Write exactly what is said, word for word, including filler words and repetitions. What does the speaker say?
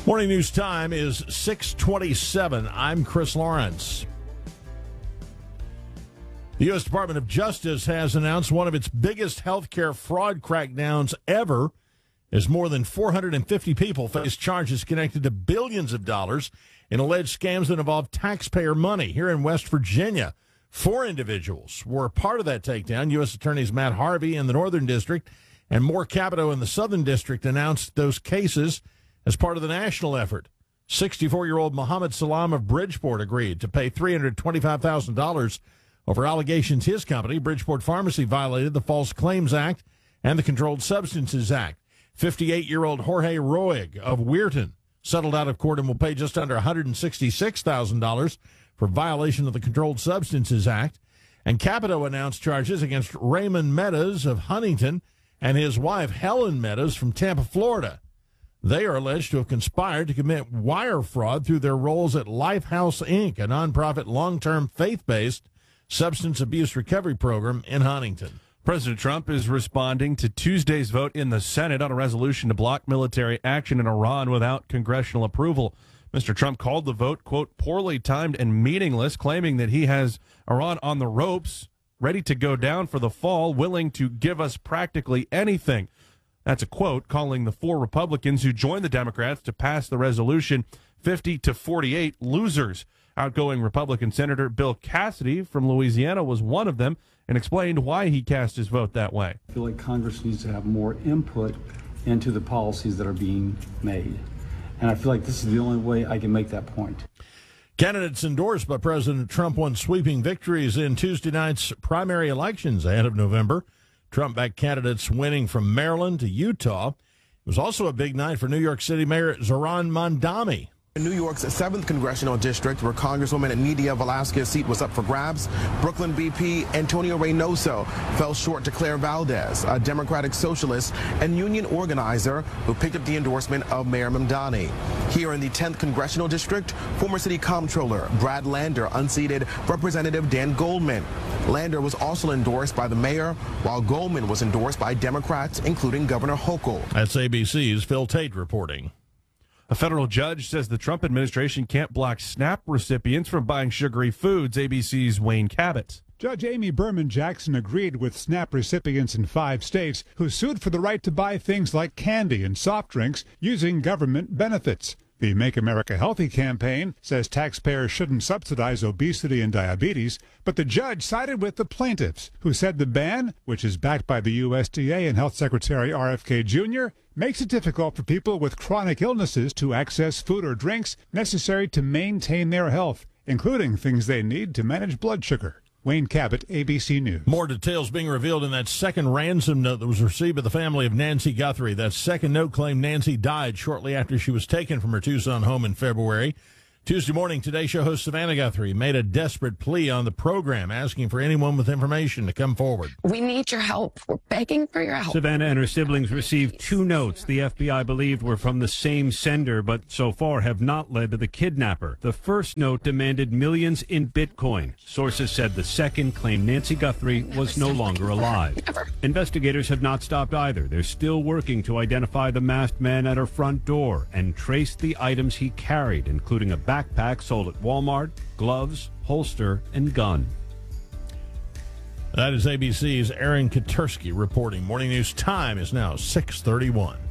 Morning news time is six twenty-seven. I'm Chris Lawrence. The U S Department of Justice has announced one of its biggest healthcare fraud crackdowns ever, as more than four hundred fifty people face charges connected to billions of dollars in alleged scams that involve taxpayer money. Here in West Virginia, four individuals were part of that takedown. U S Attorneys Matt Harvey in the Northern District and Moore Capito in the Southern District announced those cases as part of the national effort. sixty-four-year-old Muhammad Salam of Bridgeport agreed to pay three hundred twenty-five thousand dollars over allegations his company, Bridgeport Pharmacy, violated the False Claims Act and the Controlled Substances Act. fifty-eight-year-old Jorge Roig of Weirton settled out of court and will pay just under one hundred sixty-six thousand dollars for violation of the Controlled Substances Act. And Capito announced charges against Raymond Meadows of Huntington and his wife, Helen Meadows, from Tampa, Florida. They are alleged to have conspired to commit wire fraud through their roles at Lifehouse, Incorporated, a nonprofit long-term faith-based substance abuse recovery program in Huntington. President Trump is responding to Tuesday's vote in the Senate on a resolution to block military action in Iran without congressional approval. Mister Trump called the vote, quote, poorly timed and meaningless, claiming that he has Iran on the ropes, ready to go down for the fall, willing to give us practically anything. That's a quote, calling the four Republicans who joined the Democrats to pass the resolution fifty to forty-eight losers. Outgoing Republican Senator Bill Cassidy from Louisiana was one of them and explained why he cast his vote that way. I feel like Congress needs to have more input into the policies that are being made. And I feel like this is the only way I can make that point. Candidates endorsed by President Trump won sweeping victories in Tuesday night's primary elections ahead of November. Trump-backed candidates winning from Maryland to Utah. It was also a big night for New York City Mayor Zohran Mamdani. In New York's seventh Congressional District, where Congresswoman Nydia Velázquez's seat was up for grabs, Brooklyn B P Antonio Reynoso fell short to Claire Valdez, a Democratic socialist and union organizer who picked up the endorsement of Mayor Mamdani. Here in the tenth Congressional District, former City Comptroller Brad Lander unseated Representative Dan Goldman. Lander was also endorsed by the mayor, while Goldman was endorsed by Democrats, including Governor Hochul. That's A B C's Phil Tate reporting. A federal judge says the Trump administration can't block SNAP recipients from buying sugary foods. A B C's Wayne Cabot. Judge Amy Berman Jackson agreed with SNAP recipients in five states who sued for the right to buy things like candy and soft drinks using government benefits. The Make America Healthy campaign says taxpayers shouldn't subsidize obesity and diabetes, but the judge sided with the plaintiffs, who said the ban, which is backed by the U S D A and Health Secretary R F K Junior, makes it difficult for people with chronic illnesses to access food or drinks necessary to maintain their health, including things they need to manage blood sugar. Wayne Cabot, A B C News. More details being revealed in that second ransom note that was received by the family of Nancy Guthrie. That second note claimed Nancy died shortly after she was taken from her Tucson home in February. Tuesday morning, Today Show host Savannah Guthrie made a desperate plea on the program, asking for anyone with information to come forward. We need your help. We're begging for your help. Savannah and her siblings received two notes the F B I believed were from the same sender, but so far have not led to the kidnapper. The first note demanded millions in Bitcoin. Sources said the second claimed Nancy Guthrie was no longer alive. Never. Investigators have not stopped either. They're still working to identify the masked man at her front door and trace the items he carried, including a backpack sold at Walmart, gloves, holster, and gun. That is A B C's Aaron Katersky reporting. Morning News time is now six thirty-one.